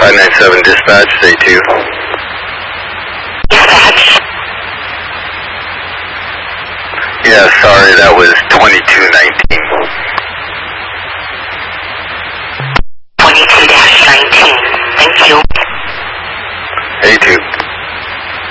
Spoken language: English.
597 dispatch, say 2. Dispatch. Yeah, sorry, that was 2219. 22-19. Thank you. A2.